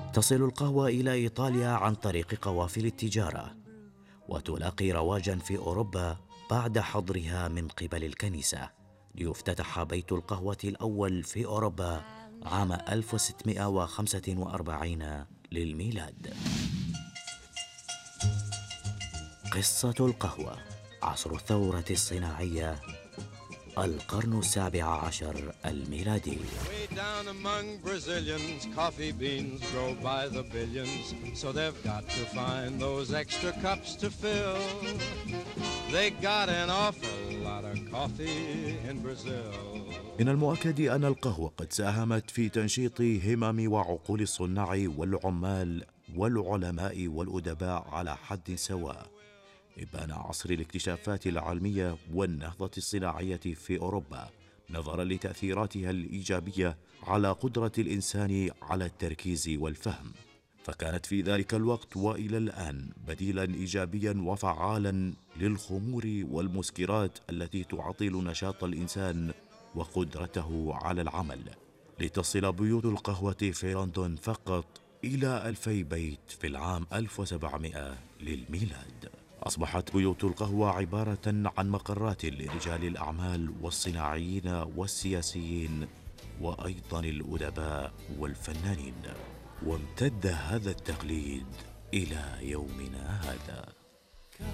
تصل القهوة إلى إيطاليا عن طريق قوافل التجارة، وتلاقي رواجا في أوروبا بعد حظرها من قبل الكنيسة، ليفتتح بيت القهوة الأول في أوروبا عام 1645 للميلاد. قصة القهوة: عصر الثورة الصناعية، القرن السابع عشر الميلادي. Way down among Brazilians, coffee beans grow by the billions, so they've got to find those extra cups to fill. They got an awful lot of coffee in Brazil. من المؤكد أن القهوة قد ساهمت في تنشيط همم وعقول الصناع والعمال والعلماء والأدباء على حد سواء إبان عصر الاكتشافات العلمية والنهضة الصناعية في أوروبا، نظرا لتأثيراتها الإيجابية على قدرة الإنسان على التركيز والفهم. فكانت في ذلك الوقت وإلى الآن بديلا إيجابيا وفعالا للخمور والمسكرات التي تعطل نشاط الإنسان وقدرته على العمل، لتصل بيوت القهوة في لندن فقط إلى 2000 بيت في العام 1700 للميلاد. أصبحت بيوت القهوة عبارة عن مقرات لرجال الأعمال والصناعيين والسياسيين وأيضا الأدباء والفنانين، وامتد هذا التقليد إلى يومنا هذا.